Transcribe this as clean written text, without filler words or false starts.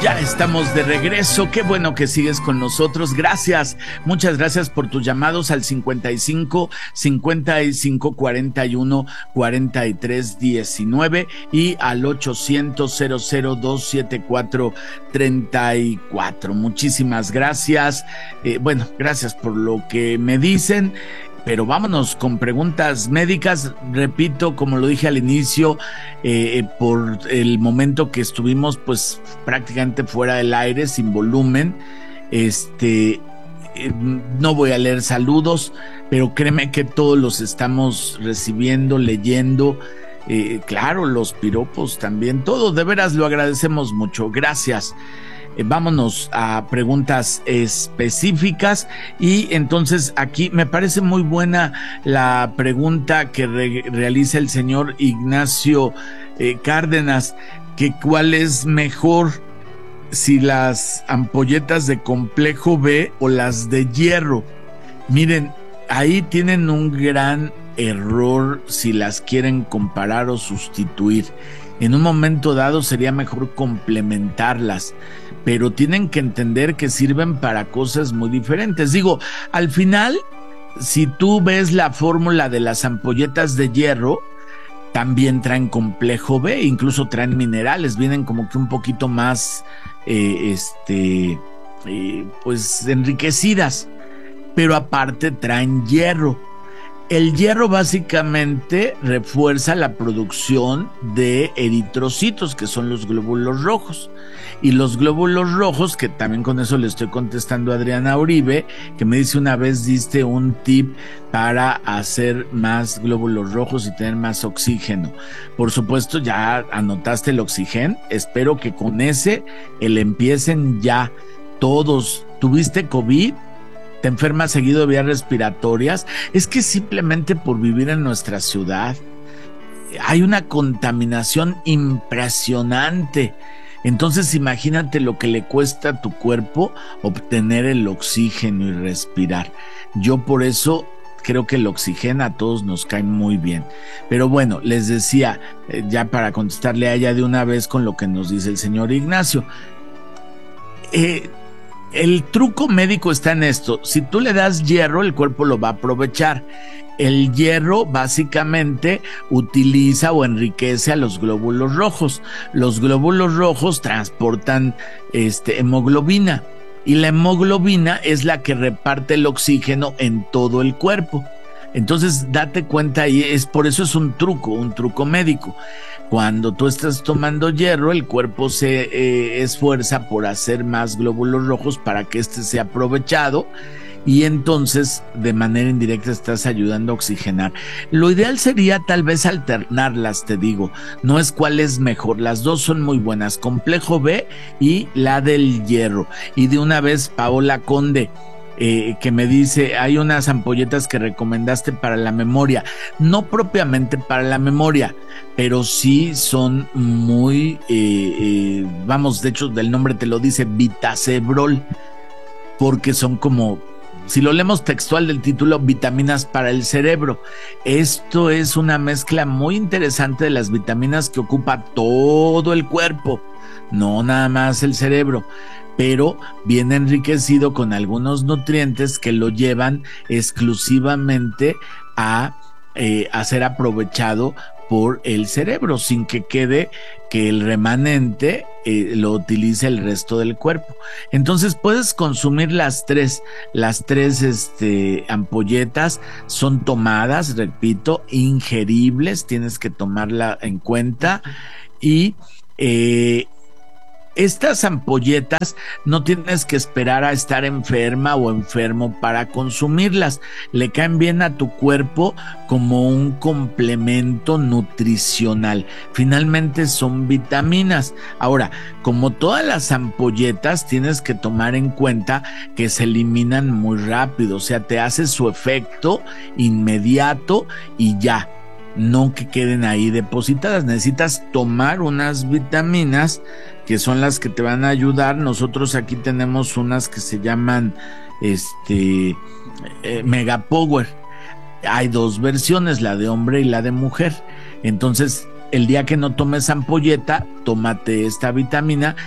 Ya estamos de regreso, qué bueno que sigues con nosotros, gracias, muchas gracias por tus llamados al 55 55 41 43 19 y al 800 274 34. Muchísimas gracias, gracias por lo que me dicen. Pero vámonos con preguntas médicas. Repito, como lo dije al inicio, por el momento que estuvimos pues prácticamente fuera del aire, sin volumen, no voy a leer saludos, pero créeme que todos los estamos recibiendo, leyendo. Claro, los piropos también, todo, de veras lo agradecemos mucho, gracias. Vámonos a preguntas específicas y entonces aquí me parece muy buena la pregunta que realiza el señor Ignacio Cárdenas, que cuál es mejor, si las ampolletas de complejo B o las de hierro. Miren, ahí tienen un gran error si las quieren comparar o sustituir. En un momento dado sería mejor complementarlas, pero tienen que entender que sirven para cosas muy diferentes. Digo, al final, si tú ves la fórmula de las ampolletas de hierro, también traen complejo B, incluso traen minerales, vienen como que un poquito más, pues enriquecidas, pero aparte traen hierro. El hierro básicamente refuerza la producción de eritrocitos, que son los glóbulos rojos. Y los glóbulos rojos, que también con eso le estoy contestando a Adriana Uribe, que me dice una vez diste un tip para hacer más glóbulos rojos y tener más oxígeno. Por supuesto, ya anotaste el oxígeno. Espero que con ese el empiecen ya todos. ¿Tuviste COVID? ¿Te enfermas seguido de vías respiratorias? Es que simplemente por vivir en nuestra ciudad hay una contaminación impresionante. Entonces imagínate lo que le cuesta a tu cuerpo obtener el oxígeno y respirar. Yo por eso creo que el oxígeno a todos nos cae muy bien. Pero bueno, les decía, ya para contestarle a ella de una vez con lo que nos dice el señor Ignacio. El truco médico está en esto: si tú le das hierro, el cuerpo lo va a aprovechar. El hierro básicamente utiliza o enriquece a los glóbulos rojos. Los glóbulos rojos transportan hemoglobina, y la hemoglobina es la que reparte el oxígeno en todo el cuerpo. Entonces date cuenta, y por eso es un truco médico. Cuando tú estás tomando hierro, el cuerpo se esfuerza por hacer más glóbulos rojos para que sea aprovechado, y entonces de manera indirecta estás ayudando a oxigenar. Lo ideal sería tal vez alternarlas, te digo, no es cuál es mejor, las dos son muy buenas, complejo B y la del hierro. Y de una vez Paola Conde, que me dice, hay unas ampolletas que recomendaste para la memoria. No propiamente para la memoria, pero sí son muy, de hecho del nombre te lo dice, Vitacebrol, porque son como, si lo leemos textual del título, vitaminas para el cerebro. Esto es una mezcla muy interesante de las vitaminas que ocupa todo el cuerpo, no nada más el cerebro, pero viene enriquecido con algunos nutrientes que lo llevan exclusivamente a ser aprovechado por el cerebro, sin que quede que el remanente lo utilice el resto del cuerpo. Entonces puedes consumir las tres ampolletas. Son tomadas, repito, ingeribles, tienes que tomarla en cuenta. Y estas ampolletas no tienes que esperar a estar enferma o enfermo para consumirlas. Le caen bien a tu cuerpo como un complemento nutricional. Finalmente son vitaminas. Ahora, como todas las ampolletas, tienes que tomar en cuenta que se eliminan muy rápido. O sea, te hace su efecto inmediato y ya. No que queden ahí depositadas. Necesitas tomar unas vitaminas que son las que te van a ayudar. Nosotros aquí tenemos unas que se llaman Mega Power. Hay dos versiones, la de hombre y la de mujer. Entonces, el día que no tomes ampolleta, tómate esta vitamina